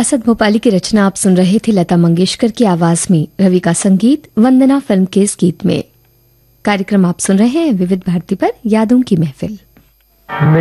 असद भोपाली की रचना आप सुन रहे थे लता मंगेशकर की आवाज में, रवि का संगीत वंदना फिल्म के इस गीत में। कार्यक्रम आप सुन रहे हैं विविध भारती पर, यादों की महफिल।